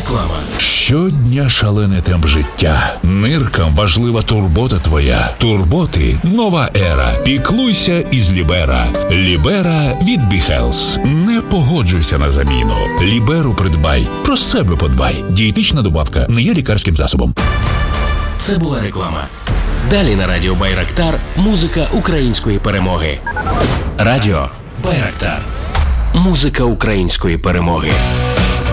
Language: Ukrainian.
Реклама. Щодня шалений темп життя. Ниркам важлива турбота твоя. Турботи – нова ера. Піклуйся із Лібера. Лібера від BeHealth. Не погоджуйся на заміну. Ліберу придбай. Про себе подбай. Дієтична добавка не є лікарським засобом. Це була реклама. Далі на радіо Байрактар музика української перемоги. Радіо Байрактар. Музика української перемоги.